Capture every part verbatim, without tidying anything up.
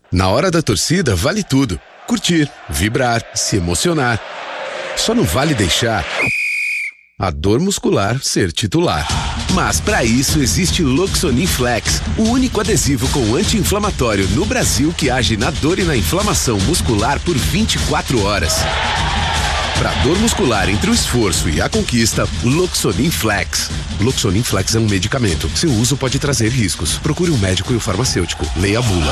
Na hora da torcida, vale tudo. Curtir, vibrar, se emocionar. Só não vale deixar a dor muscular ser titular. Mas para isso existe Loxonin Flex, o único adesivo com anti-inflamatório no Brasil que age na dor e na inflamação muscular por vinte e quatro horas. Para dor muscular entre o esforço e a conquista, Loxonin Flex. Loxonin Flex é um medicamento. Seu uso pode trazer riscos. Procure um médico e o farmacêutico. Leia a bula.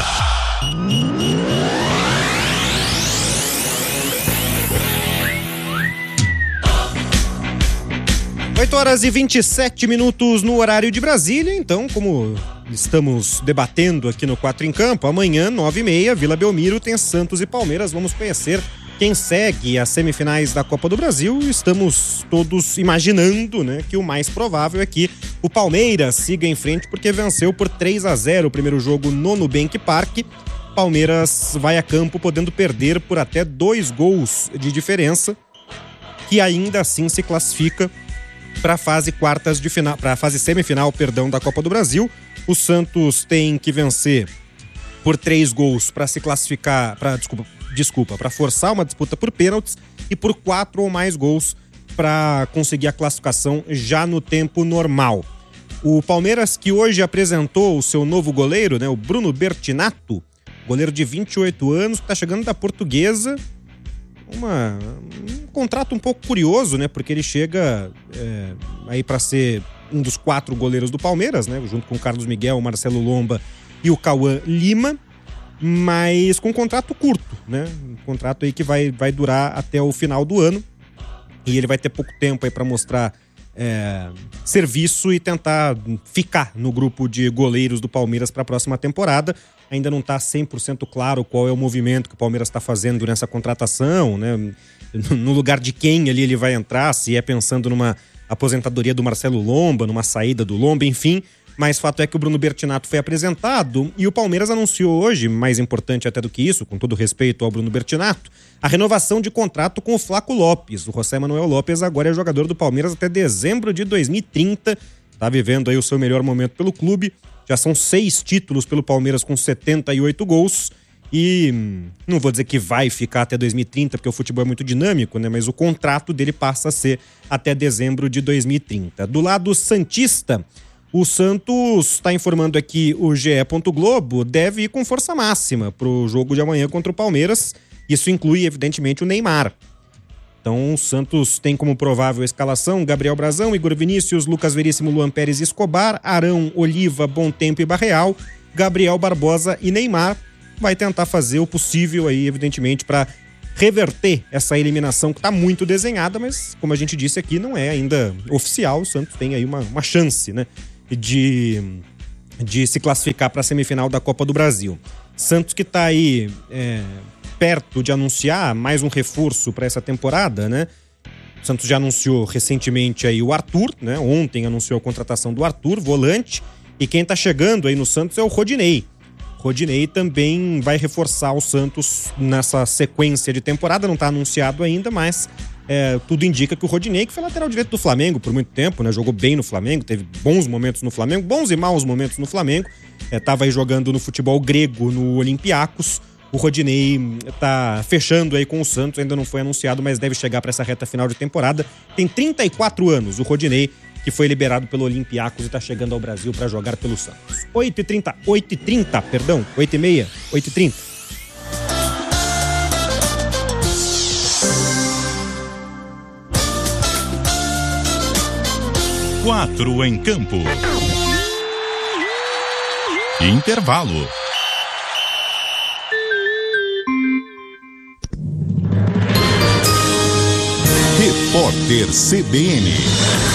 oito horas e vinte e sete minutos no horário de Brasília. Então, como estamos debatendo aqui no Quatro em Campo, amanhã, nove e meia, Vila Belmiro tem Santos e Palmeiras. Vamos conhecer quem segue as semifinais da Copa do Brasil. Estamos todos imaginando, né, que o mais provável é que o Palmeiras siga em frente, porque venceu por três a zero o primeiro jogo no Nubank Park. Palmeiras vai a campo podendo perder por até dois gols de diferença, que ainda assim se classifica para a fase quartas de final, para a fase semifinal, perdão, da Copa do Brasil. O Santos tem que vencer por três gols para se classificar, para desculpa, desculpa, para forçar uma disputa por pênaltis, e por quatro ou mais gols para conseguir a classificação já no tempo normal. O Palmeiras, que hoje apresentou o seu novo goleiro, né, o Bruno Bertinato, goleiro de vinte e oito anos, que está chegando da Portuguesa. Uma, um contrato um pouco curioso, né? Porque ele chega é, aí para ser um dos quatro goleiros do Palmeiras, né? Junto com o Carlos Miguel, o Marcelo Lomba e o Cauã Lima, mas com um contrato curto, né? Um contrato aí que vai, vai durar até o final do ano, e ele vai ter pouco tempo aí para mostrar é, serviço e tentar ficar no grupo de goleiros do Palmeiras para a próxima temporada. Ainda não está cem por cento claro qual é o movimento que o Palmeiras está fazendo nessa contratação, né? No lugar de quem ali ele vai entrar, se é pensando numa aposentadoria do Marcelo Lomba, numa saída do Lomba, enfim. Mas fato é que o Bruno Bertinato foi apresentado e o Palmeiras anunciou hoje, mais importante até do que isso, com todo respeito ao Bruno Bertinato, a renovação de contrato com o Flaco Lopes. O José Manuel Lopes agora é jogador do Palmeiras até dezembro de dois mil e trinta. Está vivendo aí o seu melhor momento pelo clube. Já são seis títulos pelo Palmeiras com setenta e oito gols. E hum, não vou dizer que vai ficar até dois mil e trinta, porque o futebol é muito dinâmico, né? Mas o contrato dele passa a ser até dezembro de dois mil e trinta. Do lado santista, o Santos está informando aqui, o G E. Globo deve ir com força máxima para o jogo de amanhã contra o Palmeiras. Isso inclui, evidentemente, o Neymar. Então, o Santos tem como provável a escalação Gabriel Brazão, Igor Vinícius, Lucas Veríssimo, Luan Pérez e Escobar, Arão, Oliva, Bontempo e Barreal, Gabriel Barbosa e Neymar. Vai tentar fazer o possível aí, evidentemente, para reverter essa eliminação que está muito desenhada, mas, como a gente disse aqui, não é ainda oficial. O Santos tem aí uma, uma chance, né, de, de se classificar para a semifinal da Copa do Brasil. Santos que está aí é, perto de anunciar mais um reforço para essa temporada, né? O Santos já anunciou recentemente aí o Arthur, né? Ontem anunciou a contratação do Arthur, volante, e quem está chegando aí no Santos é o Rodinei. Rodinei também vai reforçar o Santos nessa sequência de temporada, não está anunciado ainda, mas é, tudo indica que o Rodinei, que foi lateral direito do Flamengo por muito tempo, né? Jogou bem no Flamengo, teve bons momentos no Flamengo, bons e maus momentos no Flamengo, estava é, aí jogando no futebol grego no Olympiacos. O Rodinei tá fechando aí com o Santos, ainda não foi anunciado, mas deve chegar para essa reta final de temporada. Tem trinta e quatro anos o Rodinei, que foi liberado pelo Olympiacos e está chegando ao Brasil para jogar pelo Santos. oito e trinta, oito e trinta, perdão, oito e meia, oito e trinta. Quatro em campo. Intervalo. Repórter C B N.